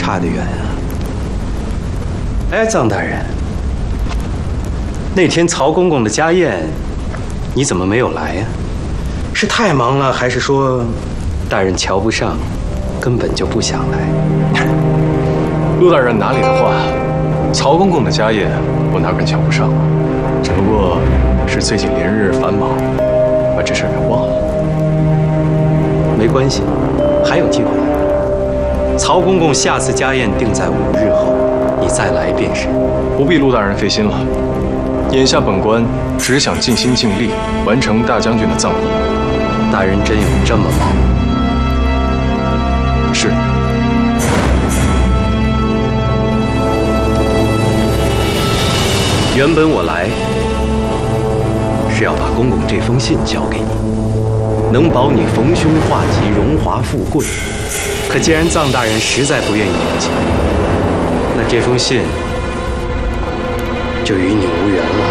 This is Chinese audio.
差得远啊。哎，臧大人，那天曹公公的家宴，你怎么没有来呀？是太忙了，还是说大人瞧不上，根本就不想来？ 陆大人哪里的话，曹公公的家宴我哪敢瞧不上啊？只不过是最近连日繁忙，把这事儿给忘了。 没关系，还有机会。曹公公下次家宴定在5日后，你再来便是。 不必陆大人费心了，眼下本官只想尽心尽力完成大将军的葬礼。 大人真有这么忙？ 是。 原本我来是要把公公这封信交给你，能保你逢凶化吉、荣华富贵。可既然臧大人实在不愿意留下，那这封信就与你无缘了。